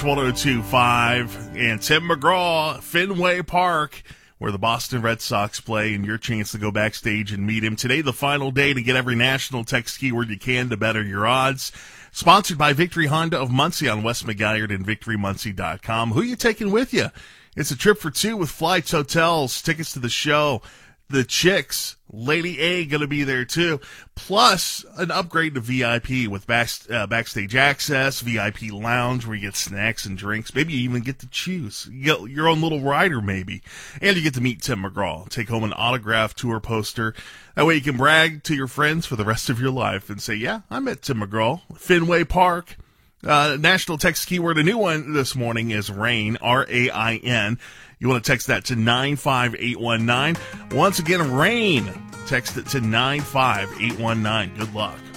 1025 and Tim McGraw, Fenway Park, where the Boston Red Sox play, and your chance to go backstage and meet him. Today, the final day to get every national text keyword you can to better your odds. Sponsored by Victory Honda of Muncie on West McGalliard and VictoryMuncie.com. Who you taking with you? It's a trip for two with flights, hotels, tickets to the show. The Chicks, Lady A, going to be there too. Plus, an upgrade to VIP with backstage access, VIP lounge where you get snacks and drinks. Maybe you even get to choose. You get your own little rider, maybe. And you get to meet Tim McGraw. Take home an autographed tour poster. That way you can brag to your friends for the rest of your life and say, yeah, I met Tim McGraw. Fenway Park. National text keyword, a new one this morning is RAIN, R-A-I-N. You want to text that to 95819. Once again, RAIN. Text it to 95819. Good luck.